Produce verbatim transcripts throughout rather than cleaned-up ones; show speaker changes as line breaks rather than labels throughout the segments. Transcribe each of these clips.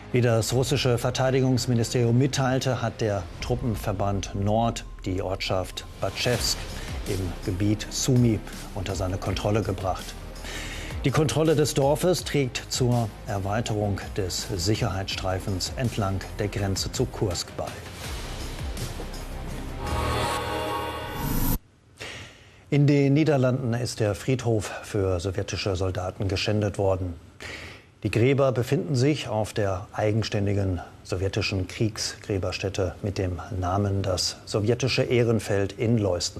Wie das russische Verteidigungsministerium mitteilte, hat der Truppenverband Nord die Ortschaft Batschewsk im Gebiet Sumy unter seine Kontrolle gebracht. Die Kontrolle des Dorfes trägt zur Erweiterung des Sicherheitsstreifens entlang der Grenze zu Kursk bei. In den Niederlanden ist der Friedhof für sowjetische Soldaten geschändet worden. Die Gräber befinden sich auf der eigenständigen sowjetischen Kriegsgräberstätte mit dem Namen das sowjetische Ehrenfeld in Leusden.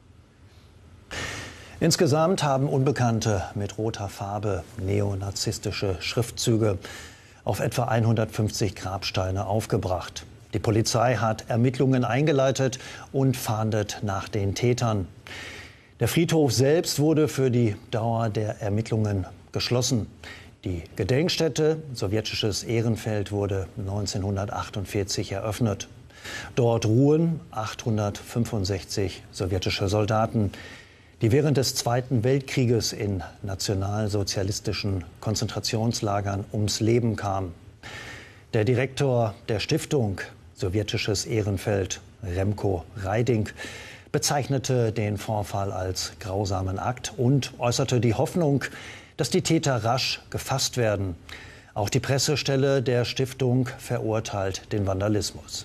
Insgesamt haben Unbekannte mit roter Farbe neonazistische Schriftzüge auf etwa hundertfünfzig Grabsteine aufgebracht. Die Polizei hat Ermittlungen eingeleitet und fahndet nach den Tätern. Der Friedhof selbst wurde für die Dauer der Ermittlungen geschlossen. Die Gedenkstätte Sowjetisches Ehrenfeld wurde neunzehnhundertachtundvierzig eröffnet. Dort ruhen achthundertfünfundsechzig sowjetische Soldaten, die während des Zweiten Weltkrieges in nationalsozialistischen Konzentrationslagern ums Leben kamen. Der Direktor der Stiftung Sowjetisches Ehrenfeld, Remko Reiding, bezeichnete den Vorfall als grausamen Akt und äußerte die Hoffnung, dass die Täter rasch gefasst werden. Auch die Pressestelle der Stiftung verurteilt den Vandalismus.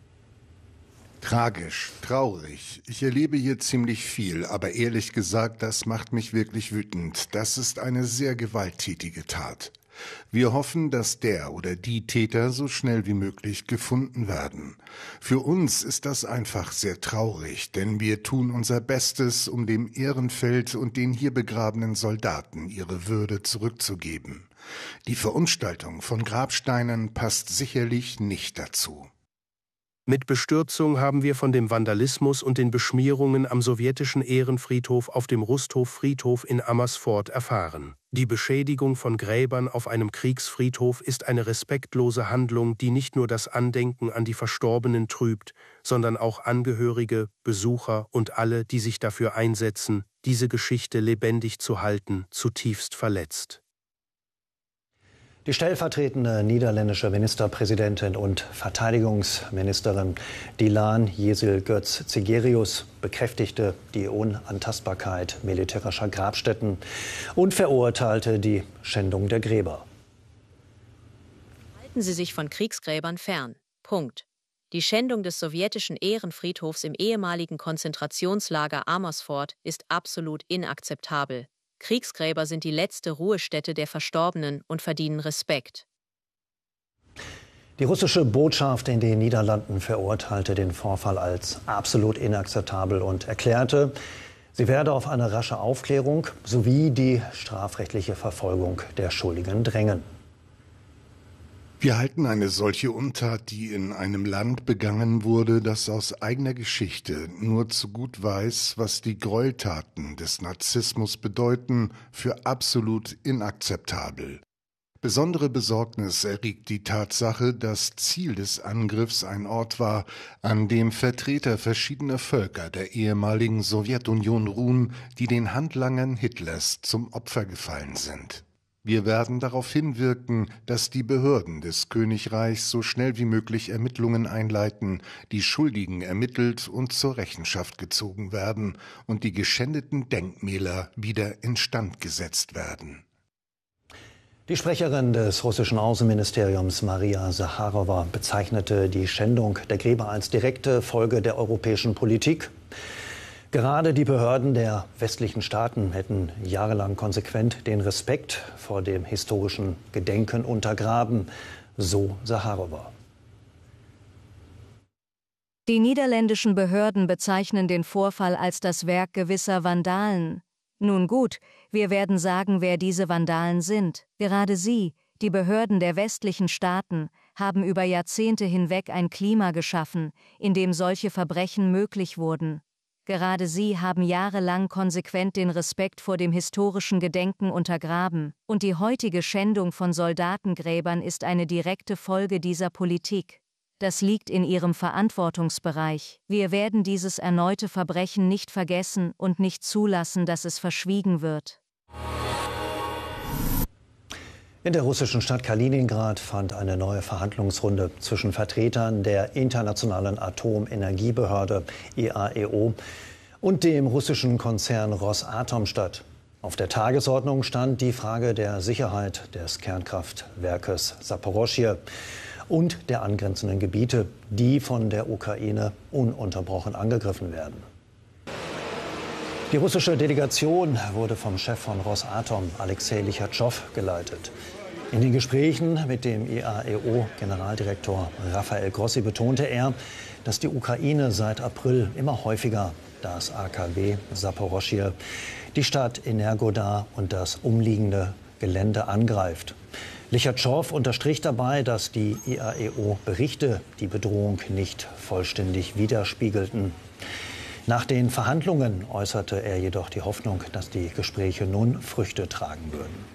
Tragisch, traurig. Ich erlebe hier ziemlich viel, aber ehrlich gesagt, das macht mich wirklich wütend. Das ist eine sehr gewalttätige Tat. Wir hoffen, dass der oder die Täter so schnell wie möglich gefunden werden. Für uns ist das einfach sehr traurig, denn wir tun unser Bestes, um dem Ehrenfeld und den hier begrabenen Soldaten ihre Würde zurückzugeben. Die Verunstaltung von Grabsteinen passt sicherlich nicht dazu.
Mit Bestürzung haben wir von dem Vandalismus und den Beschmierungen am sowjetischen Ehrenfriedhof auf dem Rusthof-Friedhof in Amersfoort erfahren. Die Beschädigung von Gräbern auf einem Kriegsfriedhof ist eine respektlose Handlung, die nicht nur das Andenken an die Verstorbenen trübt, sondern auch Angehörige, Besucher und alle, die sich dafür einsetzen, diese Geschichte lebendig zu halten, zutiefst verletzt.
Die stellvertretende niederländische Ministerpräsidentin und Verteidigungsministerin Dilan Jesil-Götz Zegerius bekräftigte die Unantastbarkeit militärischer Grabstätten und verurteilte die Schändung der Gräber.
Halten Sie sich von Kriegsgräbern fern. Punkt. Die Schändung des sowjetischen Ehrenfriedhofs im ehemaligen Konzentrationslager Amersfoort ist absolut inakzeptabel. Kriegsgräber sind die letzte Ruhestätte der Verstorbenen und verdienen Respekt.
Die russische Botschaft in den Niederlanden verurteilte den Vorfall als absolut inakzeptabel und erklärte, sie werde auf eine rasche Aufklärung sowie die strafrechtliche Verfolgung der Schuldigen drängen.
Wir halten eine solche Untat, die in einem Land begangen wurde, das aus eigener Geschichte nur zu gut weiß, was die Gräueltaten des Nazismus bedeuten, für absolut inakzeptabel. Besondere Besorgnis erregt die Tatsache, dass Ziel des Angriffs ein Ort war, an dem Vertreter verschiedener Völker der ehemaligen Sowjetunion ruhen, die den Handlangern Hitlers zum Opfer gefallen sind. Wir werden darauf hinwirken, dass die Behörden des Königreichs so schnell wie möglich Ermittlungen einleiten, die Schuldigen ermittelt und zur Rechenschaft gezogen werden und die geschändeten Denkmäler wieder instand gesetzt werden.
Die Sprecherin des russischen Außenministeriums Maria Sacharowa bezeichnete die Schändung der Gräber als direkte Folge der europäischen Politik. Gerade die Behörden der westlichen Staaten hätten jahrelang konsequent den Respekt vor dem historischen Gedenken untergraben, so Sacharowa.
Die niederländischen Behörden bezeichnen den Vorfall als das Werk gewisser Vandalen. Nun gut, wir werden sagen, wer diese Vandalen sind. Gerade sie, die Behörden der westlichen Staaten, haben über Jahrzehnte hinweg ein Klima geschaffen, in dem solche Verbrechen möglich wurden. Gerade sie haben jahrelang konsequent den Respekt vor dem historischen Gedenken untergraben, und die heutige Schändung von Soldatengräbern ist eine direkte Folge dieser Politik. Das liegt in ihrem Verantwortungsbereich. Wir werden dieses erneute Verbrechen nicht vergessen und nicht zulassen, dass es verschwiegen wird.
In der russischen Stadt Kaliningrad fand eine neue Verhandlungsrunde zwischen Vertretern der Internationalen Atomenergiebehörde I A E O und dem russischen Konzern Rosatom statt. Auf der Tagesordnung stand die Frage der Sicherheit des Kernkraftwerkes Saporoschje und der angrenzenden Gebiete, die von der Ukraine ununterbrochen angegriffen werden. Die russische Delegation wurde vom Chef von Rosatom, Alexei Lichatschov, geleitet. In den Gesprächen mit dem I A E O-Generaldirektor Rafael Grossi betonte er, dass die Ukraine seit April immer häufiger das A K W Saporoschje, die Stadt Energodar und das umliegende Gelände angreift. Lichatschov unterstrich dabei, dass die I A E O-Berichte die Bedrohung nicht vollständig widerspiegelten. Nach den Verhandlungen äußerte er jedoch die Hoffnung, dass die Gespräche nun Früchte tragen würden.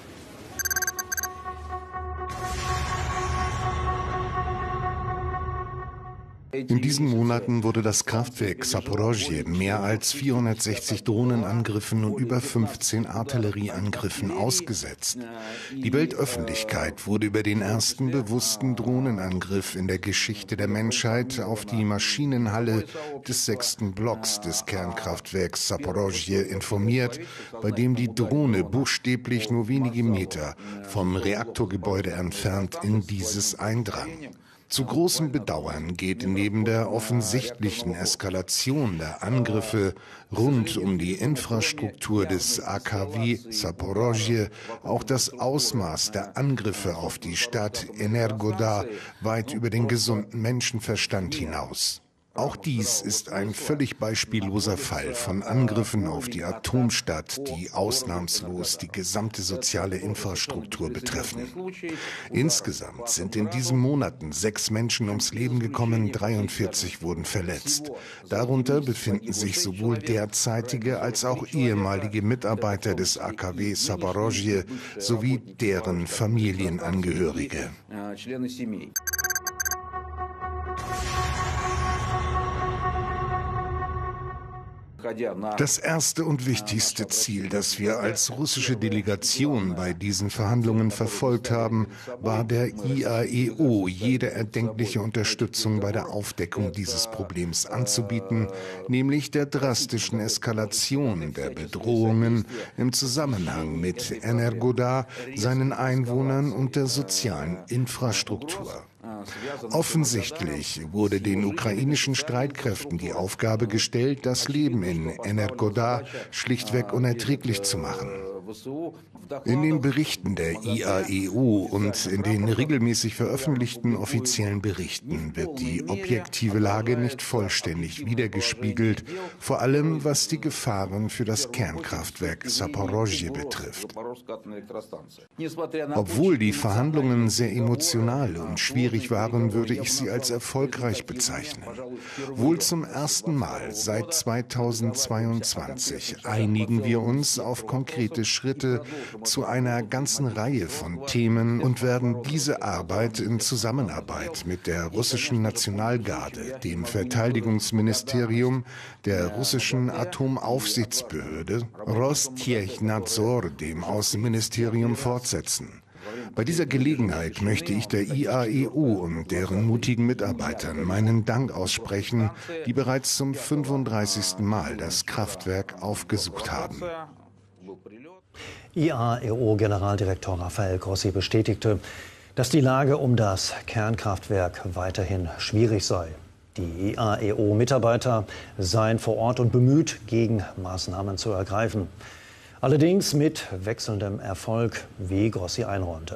In diesen Monaten wurde das Kraftwerk Saporoschje mehr als vierhundertsechzig Drohnenangriffen und über fünfzehn Artillerieangriffen ausgesetzt. Die Weltöffentlichkeit wurde über den ersten bewussten Drohnenangriff in der Geschichte der Menschheit auf die Maschinenhalle des sechsten Blocks des Kernkraftwerks Saporoschje informiert, bei dem die Drohne buchstäblich nur wenige Meter vom Reaktorgebäude entfernt in dieses eindrang. Zu großem Bedauern geht neben der offensichtlichen Eskalation der Angriffe rund um die Infrastruktur des A K W Saporoschje auch das Ausmaß der Angriffe auf die Stadt Energodar weit über den gesunden Menschenverstand hinaus. Auch dies ist ein völlig beispielloser Fall von Angriffen auf die Atomstadt, die ausnahmslos die gesamte soziale Infrastruktur betreffen. Insgesamt sind in diesen Monaten sechs Menschen ums Leben gekommen, dreiundvierzig wurden verletzt. Darunter befinden sich sowohl derzeitige als auch ehemalige Mitarbeiter des A K W Saporoschje sowie deren Familienangehörige. Das erste und wichtigste Ziel, das wir als russische Delegation bei diesen Verhandlungen verfolgt haben, war der I A E O, jede erdenkliche Unterstützung bei der Aufdeckung dieses Problems anzubieten, nämlich der drastischen Eskalation der Bedrohungen im Zusammenhang mit Energodar, seinen Einwohnern und der sozialen Infrastruktur. Offensichtlich wurde den ukrainischen Streitkräften die Aufgabe gestellt, das Leben in Energodar schlichtweg unerträglich zu machen. In den Berichten der I A E O und in den regelmäßig veröffentlichten offiziellen Berichten wird die objektive Lage nicht vollständig widergespiegelt, vor allem was die Gefahren für das Kernkraftwerk Saporoschje betrifft. Obwohl die Verhandlungen sehr emotional und schwierig waren, würde ich sie als erfolgreich bezeichnen. Wohl zum ersten Mal seit zweitausendzweiundzwanzig einigen wir uns auf konkrete Schritte zu einer ganzen Reihe von Themen und werden diese Arbeit in Zusammenarbeit mit der russischen Nationalgarde, dem Verteidigungsministerium, der russischen Atomaufsichtsbehörde, Rostechnadzor, dem Außenministerium fortsetzen. Bei dieser Gelegenheit möchte ich der I A E O und deren mutigen Mitarbeitern meinen Dank aussprechen, die bereits zum fünfunddreißigsten Mal das Kraftwerk aufgesucht haben.
I A E O-Generaldirektor Rafael Grossi bestätigte, dass die Lage um das Kernkraftwerk weiterhin schwierig sei. Die I A E O-Mitarbeiter seien vor Ort und bemüht, Gegenmaßnahmen zu ergreifen. Allerdings mit wechselndem Erfolg, wie Grossi einräumte.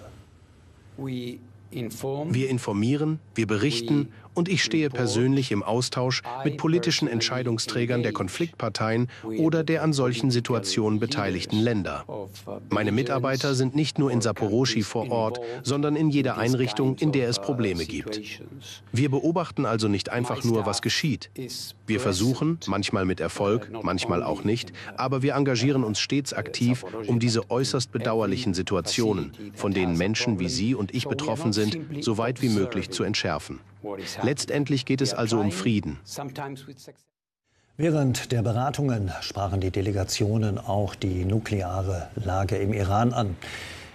Wir informieren, wir berichten und ich stehe persönlich im Austausch mit politischen Entscheidungsträgern der Konfliktparteien oder der an solchen Situationen beteiligten Länder. Meine Mitarbeiter sind nicht nur in Saporoschje vor Ort, sondern in jeder Einrichtung, in der es Probleme gibt. Wir beobachten also nicht einfach nur, was geschieht. Wir versuchen, manchmal mit Erfolg, manchmal auch nicht, aber wir engagieren uns stets aktiv, um diese äußerst bedauerlichen Situationen, von denen Menschen wie Sie und ich betroffen sind, so weit wie möglich zu entschärfen. Letztendlich geht es also um Frieden.
Während der Beratungen sprachen die Delegationen auch die nukleare Lage im Iran an.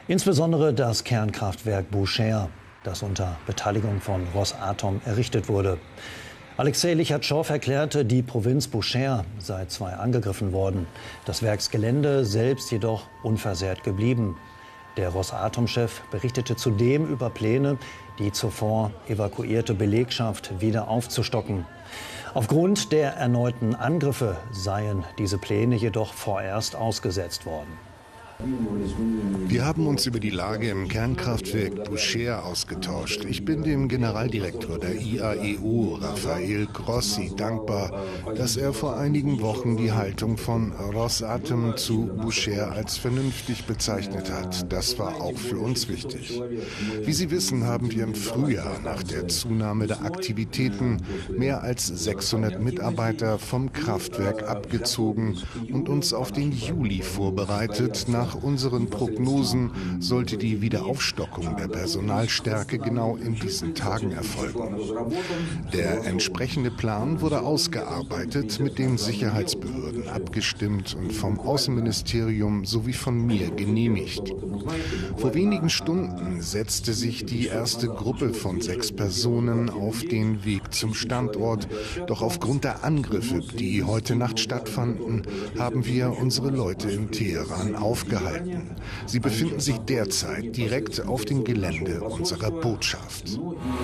Insbesondere das Kernkraftwerk Bushehr, das unter Beteiligung von Rosatom errichtet wurde. Alexei Lichatschov erklärte, die Provinz Bushehr sei zwar angegriffen worden, das Werksgelände selbst jedoch unversehrt geblieben. Der Rosatom-Chef berichtete zudem über Pläne, die zuvor evakuierte Belegschaft wieder aufzustocken. Aufgrund der erneuten Angriffe seien diese Pläne jedoch vorerst ausgesetzt worden.
Wir haben uns über die Lage im Kernkraftwerk Bushehr ausgetauscht. Ich bin dem Generaldirektor der I A E O, Rafael Grossi, dankbar, dass er vor einigen Wochen die Haltung von Rosatom zu Bushehr als vernünftig bezeichnet hat. Das war auch für uns wichtig. Wie Sie wissen, haben wir im Frühjahr nach der Zunahme der Aktivitäten mehr als sechshundert Mitarbeiter vom Kraftwerk abgezogen und uns auf den Juli vorbereitet. Nach Nach unseren Prognosen sollte die Wiederaufstockung der Personalstärke genau in diesen Tagen erfolgen. Der entsprechende Plan wurde ausgearbeitet, mit den Sicherheitsbehörden abgestimmt und vom Außenministerium sowie von mir genehmigt. Vor wenigen Stunden setzte sich die erste Gruppe von sechs Personen auf den Weg zum Standort. Doch aufgrund der Angriffe, die heute Nacht stattfanden, haben wir unsere Leute in Teheran aufgehalten. Sie befinden sich derzeit direkt auf dem Gelände unserer Botschaft.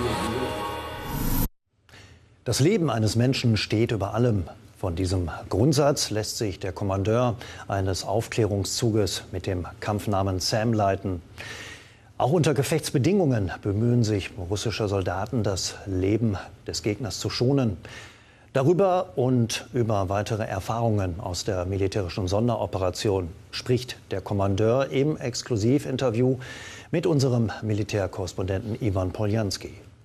Das Leben eines Menschen steht über allem. Von diesem Grundsatz lässt sich der Kommandeur eines Aufklärungszuges mit dem Kampfnamen Sam leiten. Auch unter Gefechtsbedingungen bemühen sich russische Soldaten, das Leben des Gegners zu schonen. Darüber und über weitere Erfahrungen aus der militärischen Sonderoperation spricht der Kommandeur im Exklusivinterview mit unserem Militärkorrespondenten Iwan Poljanski.